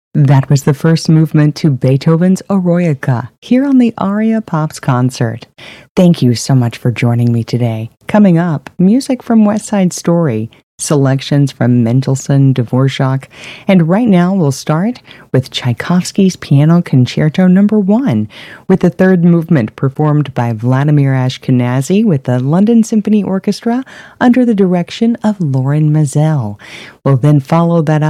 That was the first movement to Beethoven's Eroica here on the Aria Pops concert. Thank you so much for joining me today. Coming up, music from West Side Story, selections from Mendelssohn, Dvorak, and right now we'll start with Tchaikovsky's Piano Concerto No. 1, with the third movement performed by Vladimir Ashkenazy with the London Symphony Orchestra under the direction of Lorin Maazel. We'll then follow that up